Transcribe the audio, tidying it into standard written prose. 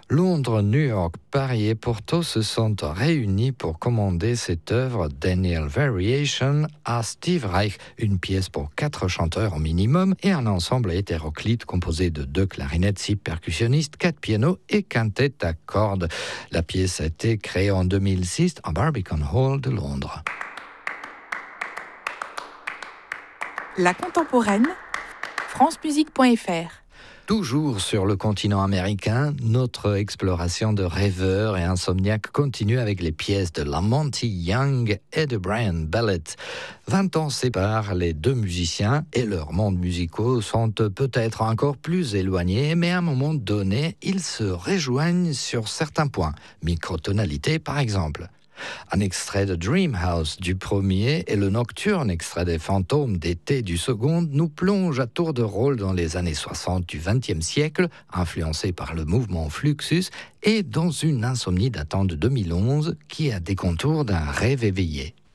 Londres, New York, Paris et Porto se sont réunis pour commander cette œuvre Daniel Variation à Steve Reich, une pièce pour 4 chanteurs au minimum et un ensemble hétéroclite composé de 2 clarinettes, 6 percussionnistes, 4 pianos et quintette à cordes. La pièce a été créée en 2006 à Barbican Hall de Londres. La contemporaine, francemusique.fr. Toujours sur le continent américain, notre exploration de rêveurs et insomniaques continue avec les pièces de Lamonti Young et de Brian Ballett. 20 ans séparent les deux musiciens et leurs mondes musicaux sont peut-être encore plus éloignés, mais à un moment donné, ils se rejoignent sur certains points, microtonalité par exemple. Un extrait de Dream House du premier et le nocturne extrait des Fantômes d'été du second nous plonge à tour de rôle dans les années 60 du XXe siècle, influencé par le mouvement Fluxus et dans une insomnie datant de 2011 qui a des contours d'un rêve éveillé.